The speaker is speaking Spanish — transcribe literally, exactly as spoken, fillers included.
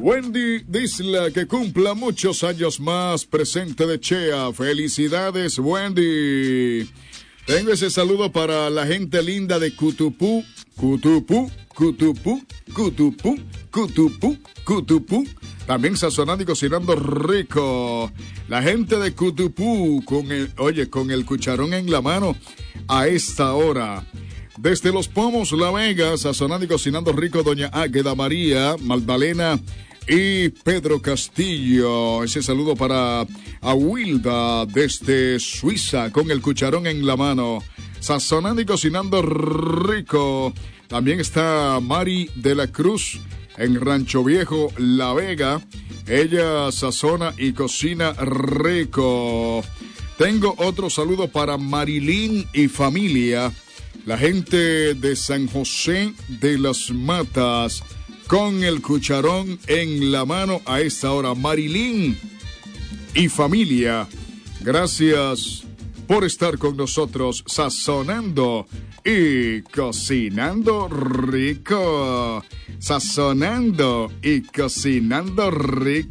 Wendy Disla, que cumpla muchos años más, presente de Chea. Felicidades, Wendy. Tengo ese saludo para la gente linda de Cutupú, Cutupú, Cutupú, Cutupú, Cutupú, Cutupú. También sazonando y cocinando rico. La gente de Cutupú, con el, oye, con el cucharón en la mano a esta hora. Desde Los Pomos, La Vega, sazonando y cocinando rico, doña Águeda María, Magdalena y Pedro Castillo. Ese saludo para Awilda desde Suiza, con el cucharón en la mano, sazonando y cocinando rico. También está Mari de la Cruz en Rancho Viejo, La Vega. Ella sazona y cocina rico. Tengo otro saludo para Marilyn y familia, la gente de San José de las Matas, con el cucharón en la mano a esta hora. Marilyn y familia, gracias por estar con nosotros, sazonando y cocinando rico. Sazonando y cocinando rico.